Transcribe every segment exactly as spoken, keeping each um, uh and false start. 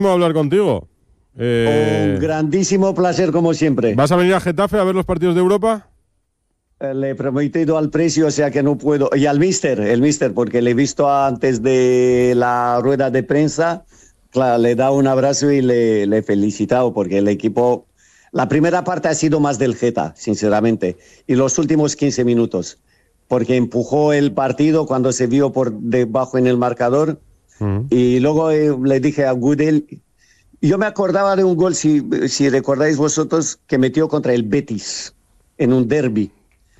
hablar contigo. Eh, Un grandísimo placer, como siempre. ¿Vas a venir a Getafe a ver los partidos de Europa? Eh, le he prometido al precio, o sea que no puedo. Y al mister, el mister, porque le he visto antes de la rueda de prensa. Claro, le he dado un abrazo y le, le he felicitado, porque el equipo... La primera parte ha sido más del Geta, sinceramente. Y los últimos quince minutos. Porque empujó el partido cuando se vio por debajo en el marcador. Uh-huh. Y luego eh, le dije a Gudel... Yo me acordaba de un gol, si, si recordáis vosotros, que metió contra el Betis en un derbi.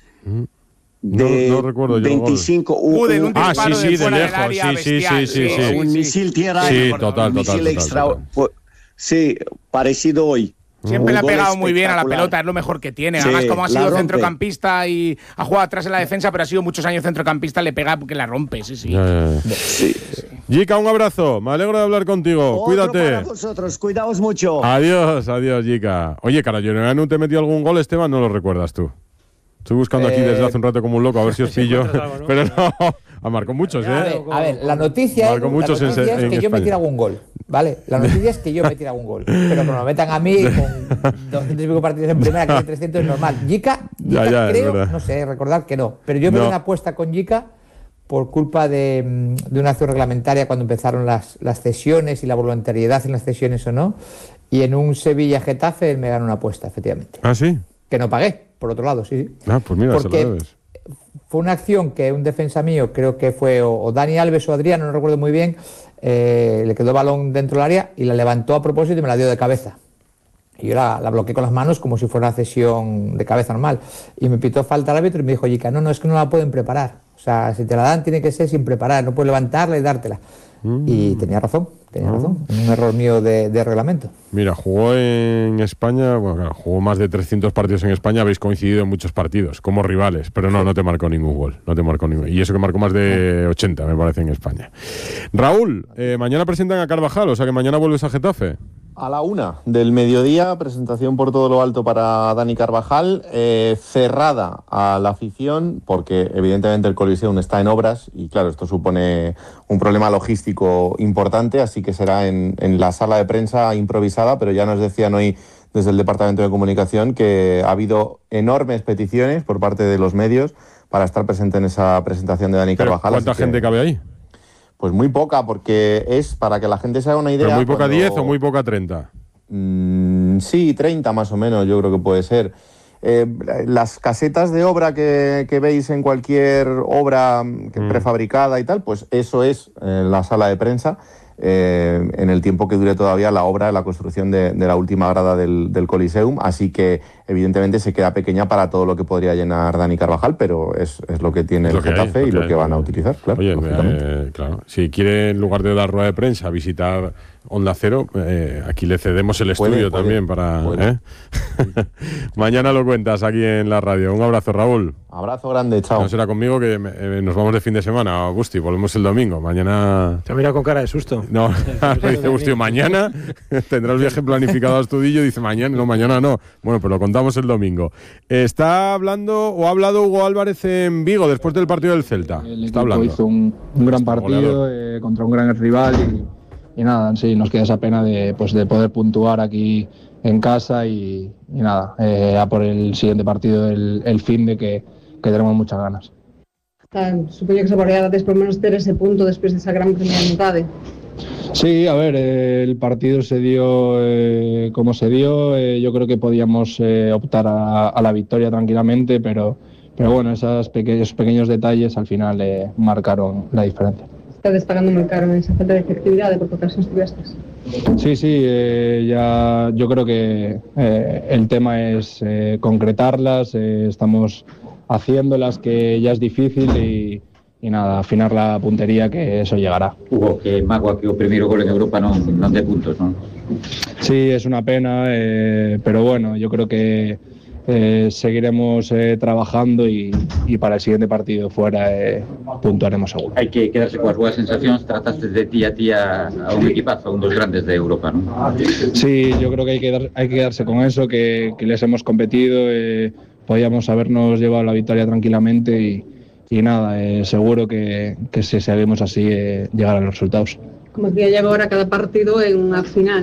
De no, no recuerdo yo veinticinco. Un, un, un ah, sí, sí, de, de lejos. Área, sí, sí, sí, sí, sí. Un misil tierra. Sí, total, un total, misil total, extra, total, total. Sí, parecido hoy. Siempre le ha pegado muy bien a la pelota, es lo mejor que tiene. Sí, además, como ha sido centrocampista y ha jugado atrás en la defensa, pero ha sido muchos años centrocampista, le pega porque la rompe, sí, sí. Ya, ya, ya. sí. Jica, un abrazo. Me alegro de hablar contigo. Otro Cuídate. Para vosotros, cuidaos mucho. Adiós, adiós, Jica. Oye, Carayoneanu, ¿te metió algún gol, Esteban? No lo recuerdas tú. Estoy buscando aquí eh, desde hace un rato como un loco, a ver si os pillo. Algo, ¿no? Pero no, ha marcado muchos, ¿eh? A ver, a ver la noticia, es, la noticia en, es que en yo me tire algún gol, ¿vale? La noticia es que yo me tire algún gol. Pero que me lo metan a mí con doscientos y pico partidos en primera, que hay trescientos es normal. Jica, Jica ya, ya, creo, no sé, recordar que no. Pero yo me no. di una apuesta con Jica por culpa de, de una acción reglamentaria cuando empezaron las, las cesiones y la voluntariedad en las cesiones o no. Y en un Sevilla-Getafe él me ganó una apuesta, efectivamente. ¿Ah, sí? Que no pagué. Por otro lado, sí, sí. Ah, pues mira, porque se lo debes. Fue una acción que un defensa mío, creo que fue o, o Dani Alves o Adriano, no recuerdo muy bien, eh, le quedó el balón dentro del área y la levantó a propósito y me la dio de cabeza. Y yo la, la bloqueé con las manos como si fuera una cesión de cabeza normal. Y me pitó falta al árbitro y me dijo, Jica, no, no, es que no la pueden preparar. O sea, si te la dan tiene que ser sin preparar, no puedes levantarla y dártela. Mm. Y tenía razón, tenía mm. razón. Un error mío de, de reglamento. Mira, jugó en España, bueno, claro, jugó más de trescientos partidos en España, habéis coincidido en muchos partidos, como rivales, pero no, sí. no te marcó ningún gol, no te marcó ningún. Y eso que marcó más de ochenta, me parece, en España. Raúl, eh, mañana presentan a Carvajal, o sea que mañana vuelves a Getafe. A la una del mediodía, presentación por todo lo alto para Dani Carvajal, eh, cerrada a la afición, porque evidentemente el Coliseum está en obras y claro, esto supone un problema logístico importante, así que será en, en la sala de prensa improvisada, pero ya nos decían hoy desde el Departamento de Comunicación que ha habido enormes peticiones por parte de los medios para estar presente en esa presentación de Dani Carvajal. ¿Cuánta gente que... cabe ahí? Pues muy poca, porque es para que la gente se haga una idea. ¿Pero muy poca cuando... diez o muy poca treinta? Mm, sí, treinta más o menos, yo creo que puede ser. Eh, las casetas de obra que, que veis en cualquier obra que mm. prefabricada y tal, pues eso es eh, la sala de prensa. Eh, en el tiempo que dure todavía la obra, la construcción de, de la última grada del, del Coliseum, así que evidentemente se queda pequeña para todo lo que podría llenar Dani Carvajal, pero es, es lo que tiene es el Getafe hay, y lo que, que van a utilizar, claro. Oye, eh, claro, si quiere en lugar de dar rueda de prensa visitar Onda Cero, eh, aquí le cedemos el puede, estudio puede, también para... puede. ¿eh? Mañana lo cuentas aquí en la radio. Un abrazo, Raúl. Abrazo grande, chao. No será conmigo que eh, nos vamos de fin de semana, Agusti, volvemos el domingo. Mañana... Te mira con cara de susto. No, dice Agusti, mañana tendrá el viaje planificado a Astudillo, dice mañana, no, mañana no. Bueno, pues lo contamos el domingo. Está hablando, o ha hablado Hugo Álvarez en Vigo, después del partido del Celta. El Está equipo hablando. hizo un, un gran partido eh, contra un gran rival y, y nada, sí, nos queda esa pena de, pues, de poder puntuar aquí en casa y, y nada, eh, a por el siguiente partido el, el fin de que, que tenemos muchas ganas. Supoño que se podría por menos ter ese punto despois desa gran primeira metade. Sí, a ver, eh, el partido se dio eh, como se dio, eh, yo creo que podíamos eh, optar a, a la victoria tranquilamente, pero, pero bueno, esos pequeños, pequeños detalles al final eh, marcaron la diferencia. Estades pagando moi caro esa falta de efectividade por ocasións tivestes. Sí, sí, eh, ya yo creo que eh, el tema es eh, concretarlas, eh, estamos haciéndolas, que ya es difícil y, y nada, afinar la puntería, que eso llegará. Hugo, que Magua que o primeiro gol en Europa non, non de puntos, non? Sí, es una pena, eh, pero bueno, yo creo que eh, seguiremos eh, trabajando y, y para el siguiente partido fuera eh, puntuaremos seguro. Hai que quedarse coas boas sensacións, trataste de tía a tía a un equipazo, a un dos grandes de Europa, non? Sí, yo creo que hay que, dar, hay que quedarse con eso, que, que les hemos competido, eh, podíamos habernos llevado la victoria tranquilamente y, y nada, eh, seguro que, que si seguimos así eh, llegar a los resultados. como decía, lleva ahora cada partido en una final.